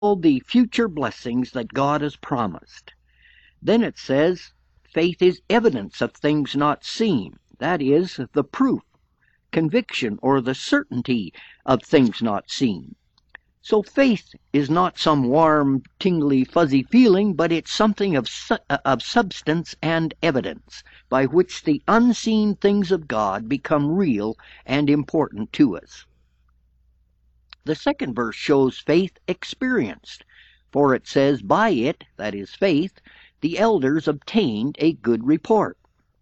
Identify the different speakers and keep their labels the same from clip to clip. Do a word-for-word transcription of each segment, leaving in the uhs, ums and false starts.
Speaker 1: the future blessings that God has promised. Then it says, faith is evidence of things not seen. That is, the proof, conviction, or the certainty of things not seen. So faith is not some warm, tingly, fuzzy feeling, but it's something of, su of substance and evidence, by which the unseen things of God become real and important to us. The second verse shows faith experienced, for it says, by it, that is faith, the elders obtained a good report.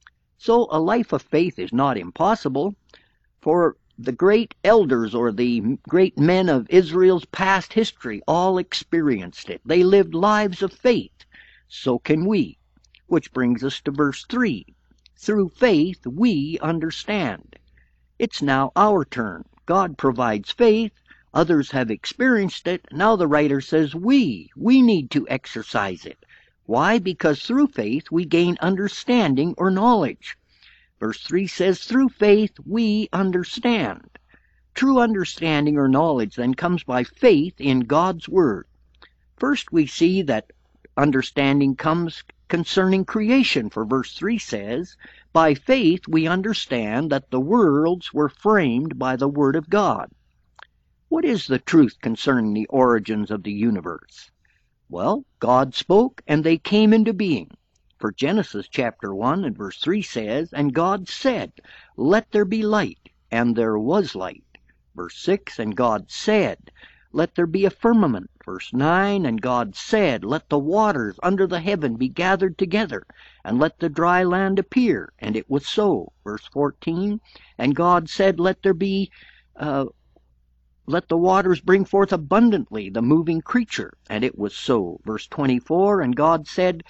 Speaker 1: So a life of faith is not impossible, for the great elders or the great men of Israel's past history all experienced it. They lived lives of faith. So can we. Which brings us to verse three. Through faith we understand. It's now our turn. God provides faith. Others have experienced it. Now the writer says we. We need to exercise it. Why? Because through faith we gain understanding or knowledge. Verse three says, through faith we understand. True understanding or knowledge then comes by faith in God's Word. First we see that understanding comes concerning creation, for verse three says, by faith we understand that the worlds were framed by the Word of God. What is the truth concerning the origins of the universe? Well, God spoke and they came into being. For Genesis chapter one and verse three says, and God said, let there be light, and there was light. Verse six, and God said, let there be a firmament. Verse nine, and God said, let the waters under the heaven be gathered together, and let the dry land appear. And it was so. Verse fourteen, and God said, let there be, uh, let the waters bring forth abundantly the moving creature. And it was so. Verse twenty-four, and God said,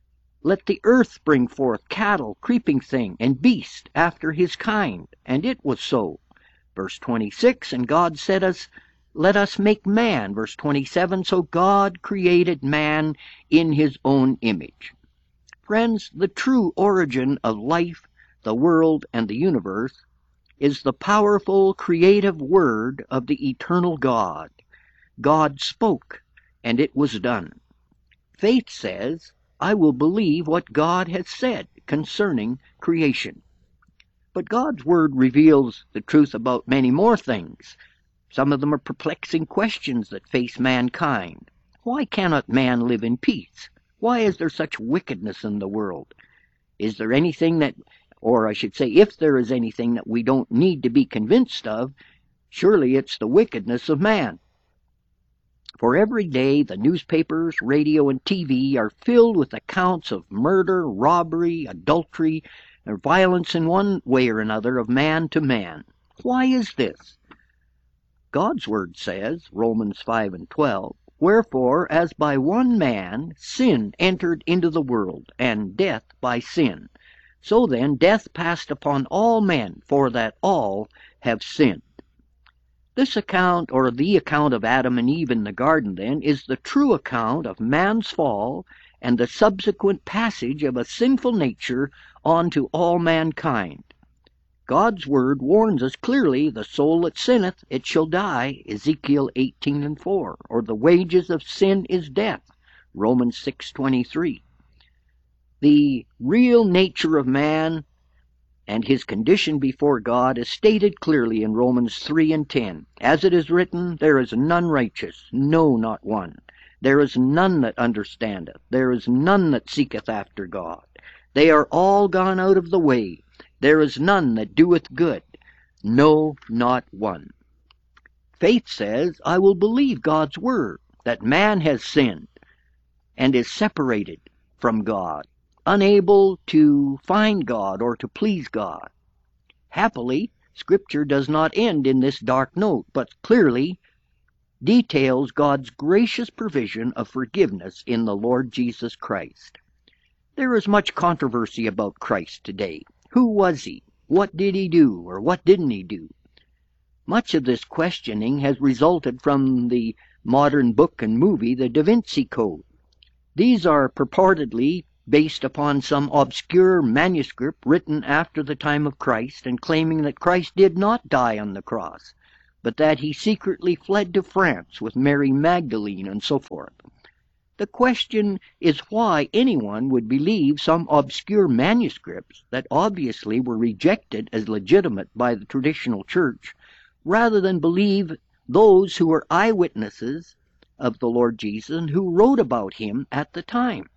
Speaker 1: let the earth bring forth cattle, creeping thing, and beast after his kind. And it was so. Verse twenty-six, and God said us, let us make man. Verse twenty-seven, so God created man in his own image. Friends, the true origin of life, the world, and the universe is the powerful creative word of the eternal God. God spoke, and it was done. Faith says, I will believe what God has said concerning creation. But God's Word reveals the truth about many more things. Some of them are perplexing questions that face mankind. Why cannot man live in peace? Why is there such wickedness in the world? Is there anything that, or I should say, if there is anything that we don't need to be convinced of, surely it's the wickedness of man. For every day the newspapers, radio, and T V are filled with accounts of murder, robbery, adultery, or violence in one way or another of man to man. Why is this? God's Word says, Romans five and twelve, wherefore, as by one man sin entered into the world, and death by sin, so then death passed upon all men, for that all have sinned. This account, or the account of Adam and Eve in the garden, then, is the true account of man's fall and the subsequent passage of a sinful nature on to all mankind. God's Word warns us clearly, the soul that sinneth, it shall die, Ezekiel eighteen and four, or the wages of sin is death, Romans six twenty-three. The real nature of man and his condition before God is stated clearly in Romans three and ten. As it is written, there is none righteous, no, not one. There is none that understandeth, there is none that seeketh after God. They are all gone out of the way. There is none that doeth good, no, not one. Faith says, I will believe God's Word, that man has sinned and is separated from God, unable to find God or to please God. Happily, Scripture does not end in this dark note, but clearly details God's gracious provision of forgiveness in the Lord Jesus Christ. There is much controversy about Christ today. Who was he? What did he do, or what didn't he do? Much of this questioning has resulted from the modern book and movie, The Da Vinci Code. These are purportedly based upon some obscure manuscript written after the time of Christ and claiming that Christ did not die on the cross. but that he secretly fled to France with Mary Magdalene and so forth. The question is why anyone would believe some obscure manuscripts that obviously were rejected as legitimate by the traditional church, rather than believe those who were eyewitnesses of the Lord Jesus and who wrote about him at the time.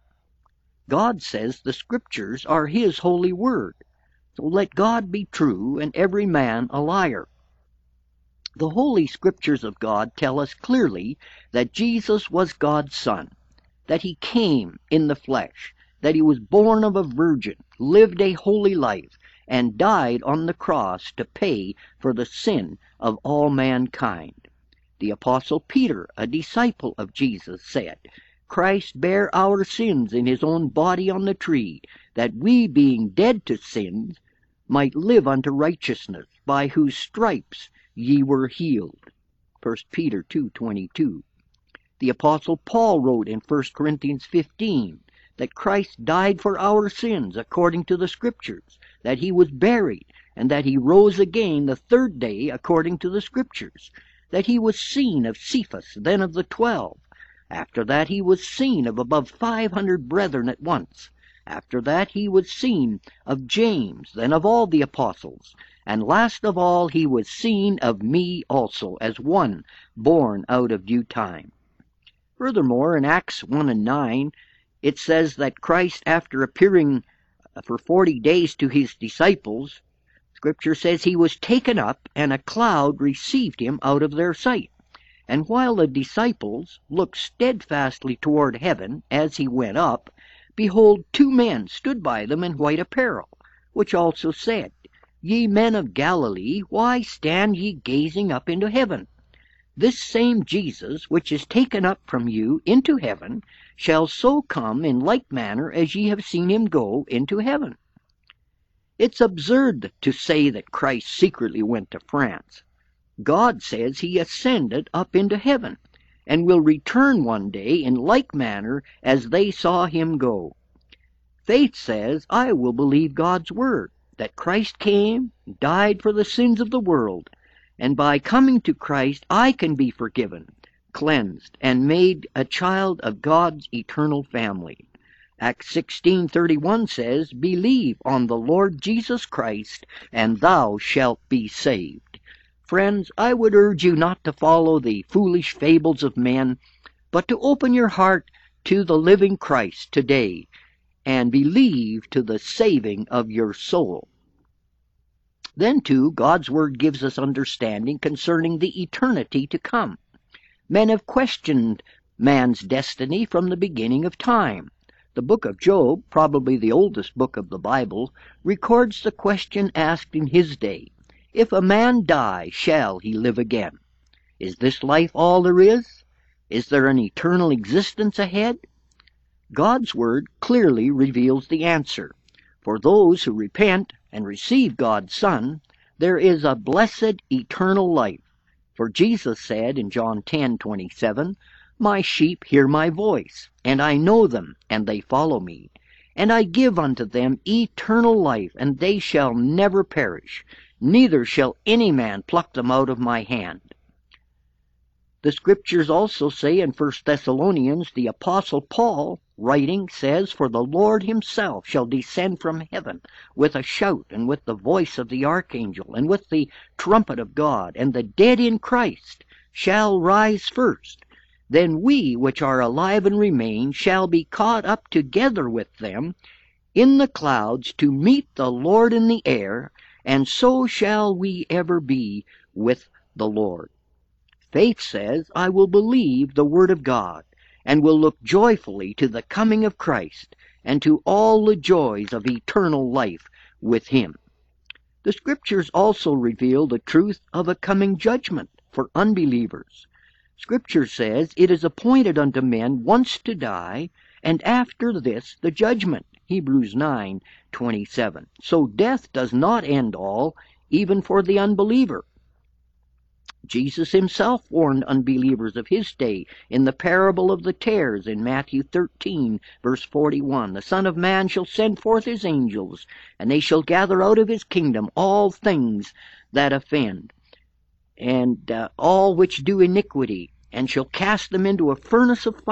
Speaker 1: God says the Scriptures are His holy word, so let God be true and every man a liar. The Holy Scriptures of God tell us clearly that Jesus was God's Son, that He came in the flesh, that He was born of a virgin, lived a holy life, and died on the cross to pay for the sin of all mankind. The Apostle Peter, a disciple of Jesus, said, Christ bare our sins in His own body on the tree, that we, being dead to sins, might live unto righteousness, by whose stripes ye were healed. First Peter two twenty-two. The Apostle Paul wrote in First Corinthians fifteen that Christ died for our sins according to the Scriptures, that He was buried, and that He rose again the third day according to the Scriptures, that He was seen of Cephas, then of the twelve. After that He was seen of above five hundred brethren at once. After that He was seen of James, then of all the apostles. And last of all He was seen of me also, as one born out of due time. Furthermore, in Acts one and nine, it says that Christ, after appearing for forty days to His disciples, Scripture says He was taken up, and a cloud received Him out of their sight. And while the disciples looked steadfastly toward heaven as He went up, behold, two men stood by them in white apparel, which also said, Ye men of Galilee, why stand ye gazing up into heaven? This same Jesus, which is taken up from you into heaven, shall so come in like manner as ye have seen Him go into heaven. It's absurd to say that Christ secretly went to France. God says He ascended up into heaven, and will return one day in like manner as they saw Him go. Faith says, I will believe God's word, that Christ came, died for the sins of the world, and by coming to Christ I can be forgiven, cleansed, and made a child of God's eternal family. Acts sixteen thirty-one says, Believe on the Lord Jesus Christ, and thou shalt be saved. Friends, I would urge you not to follow the foolish fables of men, but to open your heart to the living Christ today, and believe to the saving of your soul. Then, too, God's Word gives us understanding concerning the eternity to come. Men have questioned man's destiny from the beginning of time. The book of Job, probably the oldest book of the Bible, records the question asked in his day, If a man die, shall he live again? Is this life all there is? Is there an eternal existence ahead? God's Word clearly reveals the answer. For those who repent and receive God's Son, there is a blessed eternal life. For Jesus said in John ten twenty-seven, My sheep hear my voice, and I know them, and they follow me. And I give unto them eternal life, and they shall never perish, neither shall any man pluck them out of my hand. The Scriptures also say in First Thessalonians, the Apostle Paul, writing, says, For the Lord Himself shall descend from heaven with a shout, and with the voice of the archangel, and with the trumpet of God, and the dead in Christ shall rise first. Then we which are alive and remain shall be caught up together with them in the clouds to meet the Lord in the air, and so shall we ever be with the Lord. Faith says, I will believe the Word of God, and will look joyfully to the coming of Christ, and to all the joys of eternal life with Him. The Scriptures also reveal the truth of a coming judgment for unbelievers. Scripture says, It is appointed unto men once to die, and after this the judgment. Hebrews nine twenty-seven. So death does not end all, even for the unbeliever. Jesus Himself warned unbelievers of His day in the parable of the tares in Matthew thirteen, verse forty-one. The Son of Man shall send forth His angels, and they shall gather out of His kingdom all things that offend, and uh, all which do iniquity, and shall cast them into a furnace of